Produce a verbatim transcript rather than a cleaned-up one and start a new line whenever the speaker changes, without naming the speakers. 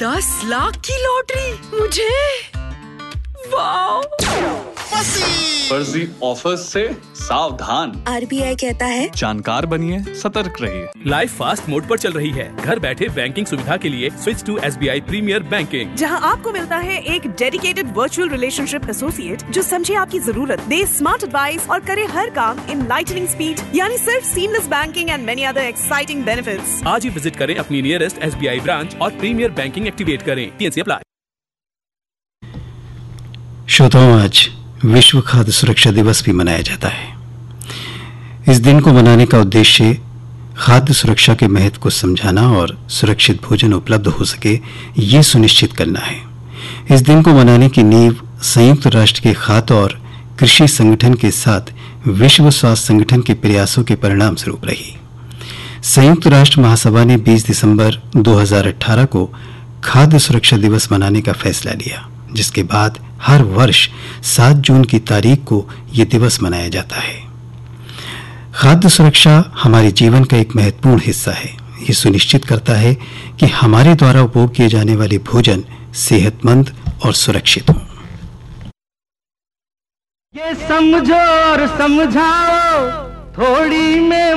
दस लाख की लॉटरी मुझे, वाह!
फर्जी ऑफर्स से सावधान।
आरबीआई कहता है
जानकार बनिए, सतर्क रहिए।
लाइफ फास्ट मोड पर चल रही है। घर बैठे बैंकिंग सुविधा के लिए switch to SBI premiere banking,
जहां आपको मिलता है एक डेडिकेटेड वर्चुअल रिलेशनशिप एसोसिएट जो समझे आपकी जरूरत, दे स्मार्ट एडवाइस और करे हर काम इन लाइटनिंग स्पीड, यानी सिर्फ seamless banking and many other exciting benefits.
आज ही विजिट करें अपनी नियरेस्ट एसबीआई ब्रांच और प्रीमियर बैंकिंग एक्टिवेट करें। TNC apply.
श्रोताओं, आज विश्व खाद्य सुरक्षा दिवस भी मनाया जाता है। इस दिन को मनाने का उद्देश्य खाद्य सुरक्षा के महत्व को समझाना और सुरक्षित भोजन उपलब्ध हो सके, ये सुनिश्चित करना है। इस दिन को मनाने की नींव संयुक्त राष्ट्र के खाद्य और कृषि संगठन के साथ विश्व स्वास्थ्य संगठन के प्रयासों के परिणाम स्वरूप रही। संयुक्त राष्ट्र महासभा ने बीस दिसंबर दो हज़ार अठारह को खाद्य सुरक्षा दिवस मनाने का फैसला लिया, जिसके बाद हर वर्ष सात जून की तारीख को यह दिवस मनाया जाता है। खाद्य सुरक्षा हमारे जीवन का एक महत्वपूर्ण हिस्सा है। ये सुनिश्चित करता है कि हमारे द्वारा उपभोग किए जाने वाले भोजन सेहतमंद और सुरक्षित हों।
ये समझो और समझाओ थोड़ी में